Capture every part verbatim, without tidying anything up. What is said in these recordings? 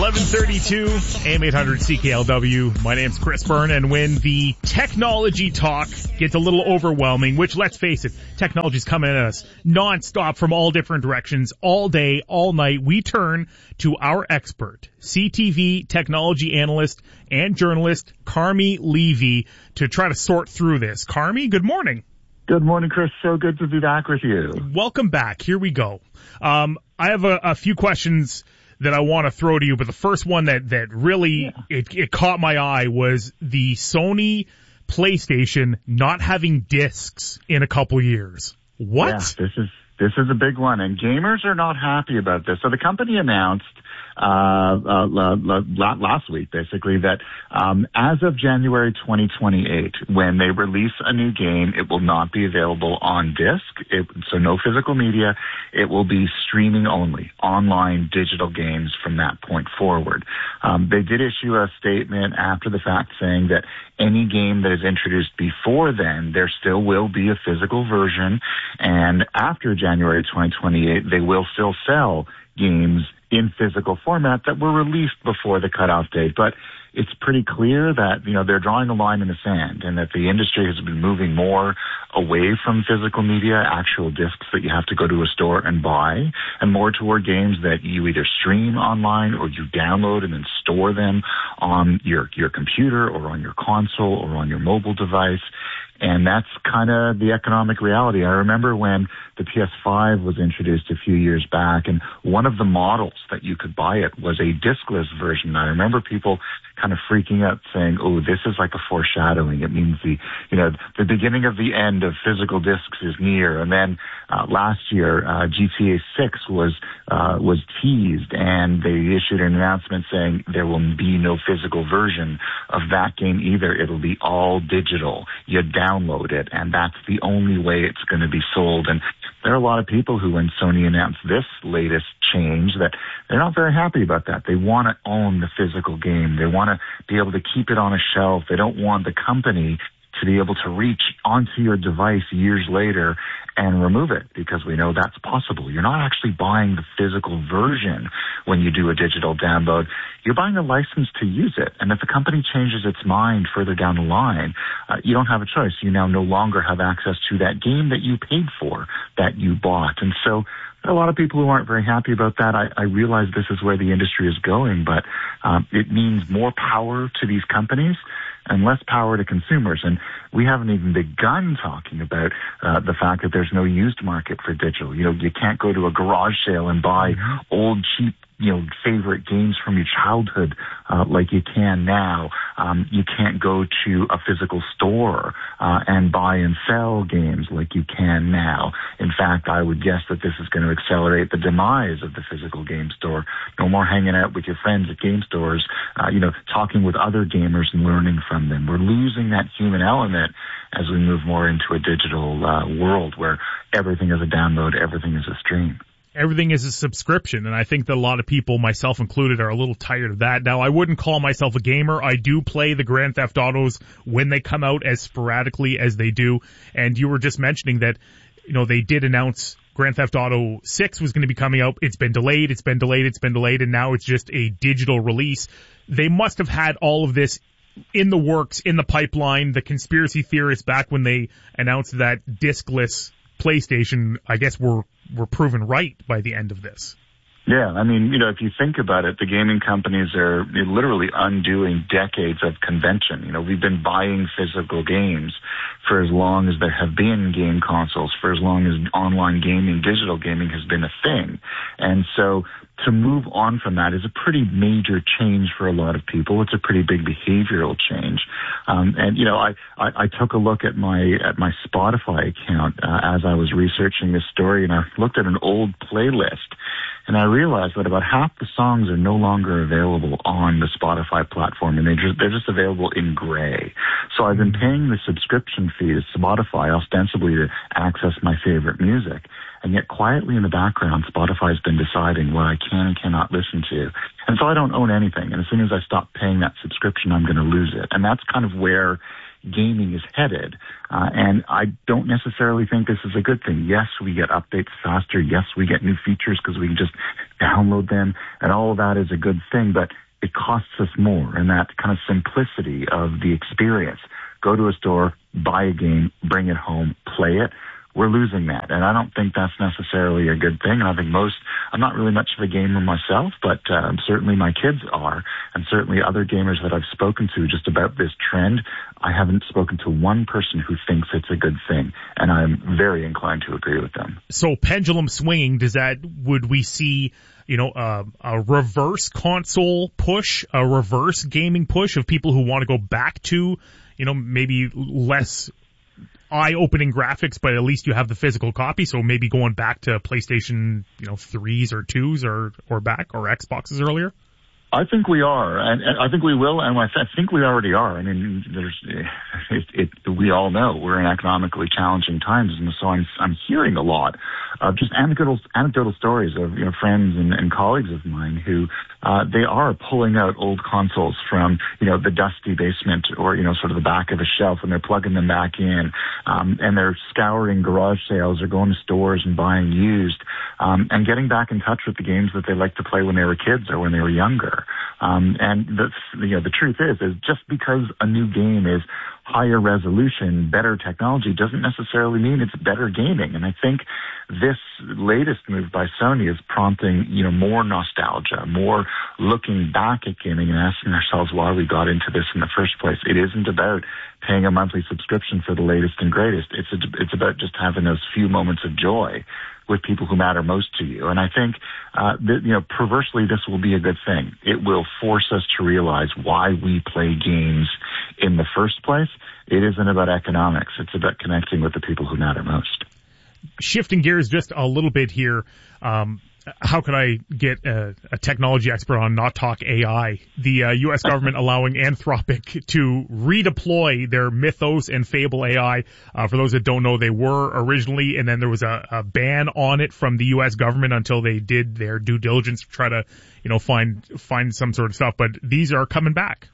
eleven thirty-two, A M eight hundred C K L W. My name's Chris Byrne, and when the technology talk gets a little overwhelming, which, let's face it, technology's coming at us nonstop from all different directions, all day, all night, we turn to our expert, C T V technology analyst and journalist, Carmi Levy, to try to sort through this. Carmi, good morning. Good morning, Chris. So good to be back with you. Welcome back. Here we go. Um, I have a, a few questions that I want to throw to you, but the first one that, that really, yeah. it, it caught my eye was the Sony PlayStation not having discs in a couple years. What? Yeah, this is, this is a big one, and gamers are not happy about this. So the company announced Uh, uh, last week, basically, that um, as of January twenty twenty-eight, when they release a new game, it will not be available on disc, it, so no physical media. It will be streaming only, online digital games from that point forward. Um, they did issue a statement after the fact saying that any game that is introduced before then, there still will be a physical version, and after January twenty twenty-eight, they will still sell games in physical format that were released before the cutoff date. But it's pretty clear that, you know, they're drawing a line in the sand and that the industry has been moving more away from physical media, actual discs that you have to go to a store and buy, and more toward games that you either stream online or you download and then store them on your, your computer or on your console or on your mobile device. And that's kind of the economic reality. I remember when the P S five was introduced a few years back, and one of the models that you could buy it was a discless version. I remember people kind of freaking out saying, oh, this is like a foreshadowing. It means the, you know, the beginning of the end of physical discs is near. And then uh, last year, uh, G T A six was, uh, was teased, and they issued an announcement saying there will be no physical version of that game either. It'll be all digital. You download it, and that's the only way it's going to be sold. And there are a lot of people who, when Sony announced this latest change, that they're not very happy about that. They want to own the physical game. They want to be able to keep it on a shelf. They don't want the company to be able to reach onto your device years later and remove it, because we know that's possible. You're not actually buying the physical version when you do a digital download. You're buying a license to use it. And if the company changes its mind further down the line, uh, you don't have a choice. You now no longer have access to that game that you paid for, that you bought. And so there are a lot of people who aren't very happy about that. I, I realize this is where the industry is going, but um, it means more power to these companies and less power to consumers. And we haven't even begun talking about uh, the fact that there's no used market for digital. You know, you can't go to a garage sale and buy mm-hmm. old, cheap, you know, favorite games from your childhood uh, like you can now. Um, you can't go to a physical store uh, and buy and sell games like you can now. In fact, I would guess that this is going to accelerate the demise of the physical game store. No more hanging out with your friends at game stores, uh, you know, talking with other gamers and learning from them. We're losing that human element as we move more into a digital uh, world where everything is a download, everything is a stream. Everything is a subscription, and I think that a lot of people, myself included, are a little tired of that. Now, I wouldn't call myself a gamer. I do play the Grand Theft Autos when they come out as sporadically as they do, and you were just mentioning that, you know, they did announce Grand Theft Auto six was going to be coming out. It's been delayed, it's been delayed, it's been delayed, and now it's just a digital release. They must have had all of this in the works, in the pipeline. The conspiracy theorists back when they announced that discless PlayStation, I guess, were were proven right by the end of this. Yeah, I mean, you know, if you think about it, the gaming companies are literally undoing decades of convention. You know, we've been buying physical games for as long as there have been game consoles, for as long as online gaming, digital gaming has been a thing. And so to move on from that is a pretty major change for a lot of people. It's a pretty big behavioral change. Um, and, you know, I, I, I took a look at my at my Spotify account uh, as I was researching this story, and I looked at an old playlist. And I realized that about half the songs are no longer available on the Spotify platform, and they just, they're just available in gray. So I've been paying the subscription fee to Spotify ostensibly to access my favorite music. And yet quietly in the background, Spotify's been deciding what I can and cannot listen to. And so I don't own anything. And as soon as I stop paying that subscription, I'm going to lose it. And that's kind of where gaming is headed. Uh, and I don't necessarily think this is a good thing. Yes, we get updates faster. Yes, we get new features because we can just download them, and all of that is a good thing, but it costs us more, and that kind of simplicity of the experience. Go to a store, buy a game, bring it home, play it. We're losing that, and I don't think that's necessarily a good thing. And I think most, I'm not really much of a gamer myself, but uh, certainly my kids are, and certainly other gamers that I've spoken to just about this trend. I haven't spoken to one person who thinks it's a good thing, and I'm very inclined to agree with them. So pendulum swinging, does that, would we see, you know, uh, a reverse console push, a reverse gaming push of people who want to go back to, you know, maybe less eye-opening graphics, but at least you have the physical copy, so maybe going back to PlayStation, you know, threes or twos or, or back, or Xboxes earlier? I think we are, and, and I think we will, and I think we already are. I mean, there's, it, it, we all know we're in economically challenging times, and so I'm, I'm hearing a lot of just anecdotal, anecdotal stories of, you know, friends and, and colleagues of mine who, uh, they are pulling out old consoles from, you know, the dusty basement or, you know, sort of the back of a shelf, and they're plugging them back in, um, and they're scouring garage sales or going to stores and buying used, um, and getting back in touch with the games that they liked to play when they were kids or when they were younger. Um, and the, you know, the truth is, is just because a new game is higher resolution, better technology, doesn't necessarily mean it's better gaming. And I think this latest move by Sony is prompting, you know, more nostalgia, more looking back at gaming and asking ourselves why we got into this in the first place. It isn't about paying a monthly subscription for the latest and greatest. It's a, it's about just having those few moments of joy with people who matter most to you. And I think, uh, that, you know, perversely, this will be a good thing. It will force us to realize why we play games in the first place. It isn't about economics. It's about connecting with the people who matter most. Shifting gears just a little bit here, um, how could I get a, a technology expert on Not Talk A I? The uh, U S government allowing Anthropic to redeploy their Mythos and Fable A I. Uh, for those that don't know, they were originally, and then there was a, a ban on it from the U S government until they did their due diligence to try to, you know, find find some sort of stuff. But these are coming back.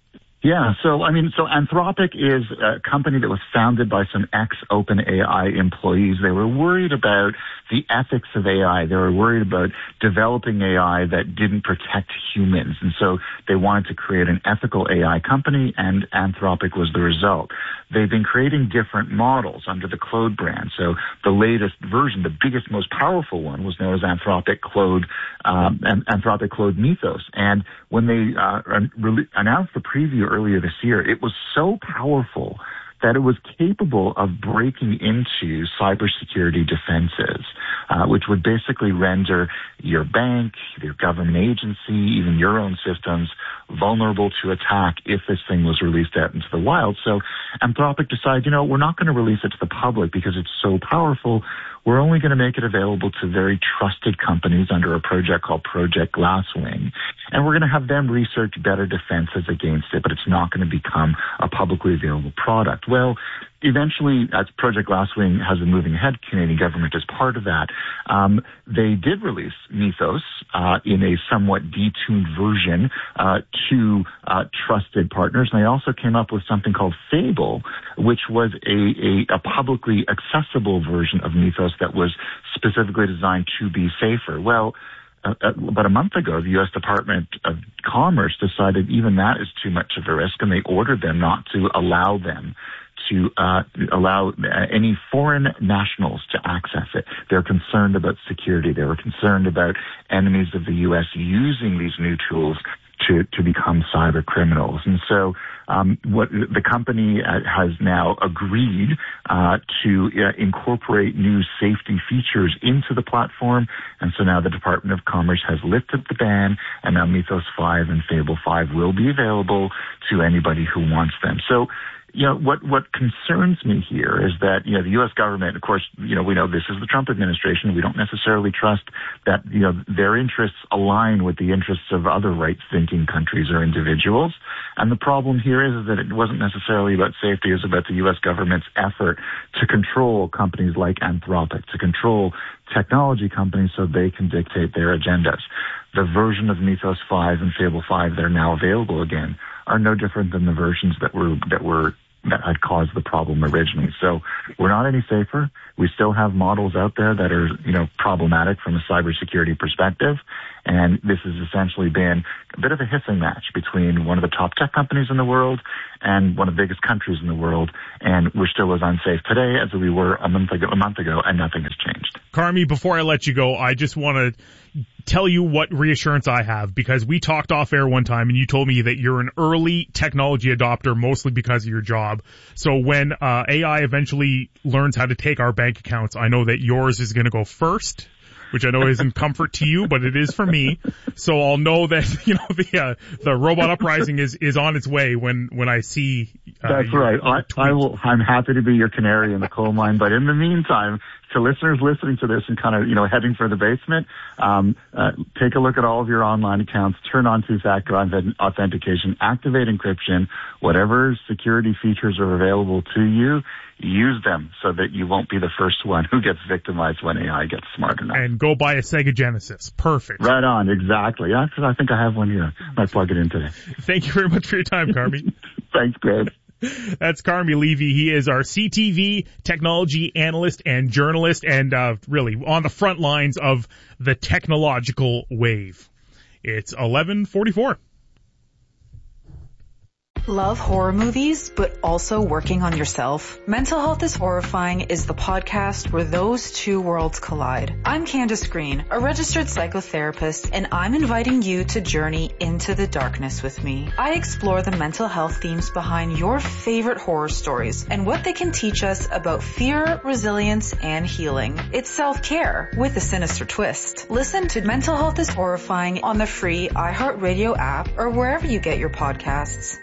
Yeah, so, I mean, so Anthropic is a company that was founded by some ex-OpenAI employees. They were worried about the ethics of A I. They were worried about developing A I that didn't protect humans. And so they wanted to create an ethical A I company, and Anthropic was the result. They've been creating different models under the Claude brand. So the latest version, the biggest, most powerful one, was known as Anthropic Claude, um, Anthropic Claude Mythos. And when they uh, re- announced the preview earlier this year, it was so powerful that it was capable of breaking into cybersecurity defenses, uh, which would basically render your bank, your government agency, even your own systems vulnerable to attack if this thing was released out into the wild. So Anthropic decided, you know, we're not going to release it to the public because it's so powerful. We're only going to make it available to very trusted companies under a project called Project Glasswing. And we're going to have them research better defenses against it, but it's not going to become a publicly available product. Well, eventually, as Project Glasswing has been moving ahead, Canadian government is part of that. Um, they did release Mythos uh, in a somewhat detuned version uh, to uh, trusted partners. And they also came up with something called Fable, which was a, a, a publicly accessible version of Mythos that was specifically designed to be safer. Well, Uh, about a month ago, the U S Department of Commerce decided even that is too much of a risk, and they ordered them not to allow them to uh, allow any foreign nationals to access it. They're concerned about security. They were concerned about enemies of the U S using these new tools to, to become cyber criminals. And so um, what the company uh, has now agreed uh, to uh, incorporate new safety features into the platform. And so now the Department of Commerce has lifted the ban, and now Mythos five and Fable five will be available to anybody who wants them. So, you know, what, what concerns me here is that, you know, the U S government, of course, you know, we know this is the Trump administration. We don't necessarily trust that, you know, their interests align with the interests of other right-thinking countries or individuals. And the problem here is, is that it wasn't necessarily about safety. It was about the U S government's effort to control companies like Anthropic, to control technology companies so they can dictate their agendas. The version of Mythos five and Fable five that are now available again are no different than the versions that were that were that had caused the problem originally. So we're not any safer. We still have models out there that are, you know, problematic from a cybersecurity perspective. And this has essentially been a bit of a hissing match between one of the top tech companies in the world and one of the biggest countries in the world. And we're still as unsafe today as we were a month ago, a month ago, and nothing has changed. Carmi, before I let you go, I just want to tell you what reassurance I have, because we talked off air one time and you told me that you're an early technology adopter, mostly because of your job. So when uh, A I eventually learns how to take our bank accounts, I know that yours is going to go first, which I know isn't comfort to you, but it is for me. So I'll know that, you know, the uh, the robot uprising is, is on its way when, when I see uh, That's your, right. your I, I will, I'm happy to be your canary in the coal mine, but in the meantime, to listeners listening to this and kind of, you know, heading for the basement, um, uh, take a look at all of your online accounts, turn on two-factor authentication, activate encryption, whatever security features are available to you, use them so that you won't be the first one who gets victimized when A I gets smart enough. And go buy a Sega Genesis. Perfect. Right on, exactly. Yeah, because I think I have one here. I might plug it in today. Thank you very much for your time, Carmi. Thanks, Greg. That's Carmi Levy. He is our C T V technology analyst and journalist, and uh, really on the front lines of the technological wave. It's eleven forty-four. Love horror movies, but also working on yourself? Mental Health is Horrifying is the podcast where those two worlds collide. I'm Candace Green, a registered psychotherapist, and I'm inviting you to journey into the darkness with me. I explore the mental health themes behind your favorite horror stories and what they can teach us about fear, resilience, and healing. It's self-care with a sinister twist. Listen to Mental Health is Horrifying on the free iHeartRadio app or wherever you get your podcasts.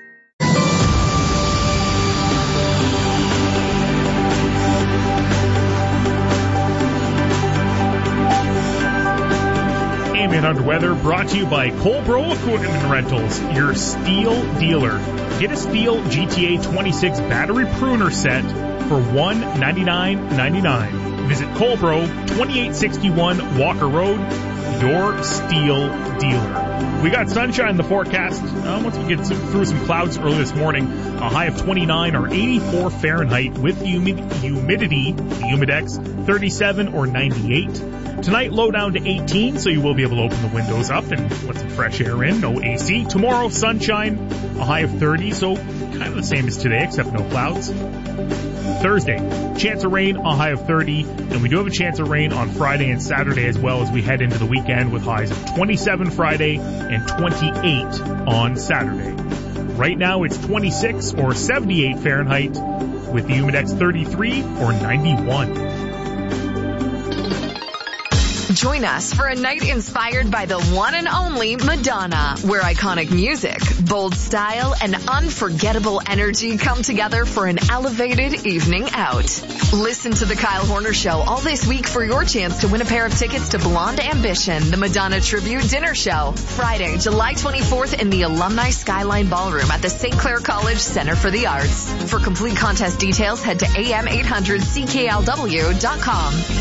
Amen Under Weather, brought to you by Colbro Equipment and Rentals, your steel dealer. Get a steel G T A twenty-six battery pruner set for one hundred ninety-nine ninety-nine. Visit Colbro, twenty-eight sixty-one Walker Road, your steel dealer. We got sunshine in the forecast. Uh, once we get some, through some clouds early this morning, a high of twenty-nine or eighty-four Fahrenheit with humid, humidity, the Humidex, thirty-seven or ninety-eight. Tonight, low down to eighteen, so you will be able to open the windows up and let some fresh air in. No A C. Tomorrow, sunshine, a high of thirty, so kind of the same as today, except no clouds. Thursday, chance of rain, a high of thirty, and we do have a chance of rain on Friday and Saturday as well as we head into the weekend with highs of twenty-seven Friday and twenty-eight on Saturday. Right now, it's twenty-six or seventy-eight Fahrenheit with the Humidex thirty-three or ninety-one. Join us for a night inspired by the one and only Madonna, where iconic music, bold style, and unforgettable energy come together for an elevated evening out. Listen to The Kyle Horner Show all this week for your chance to win a pair of tickets to Blonde Ambition, the Madonna Tribute Dinner Show, Friday, July twenty-fourth in the Alumni Skyline Ballroom at the Saint Clair College Center for the Arts. For complete contest details, head to A M eight hundred C K L W dot com.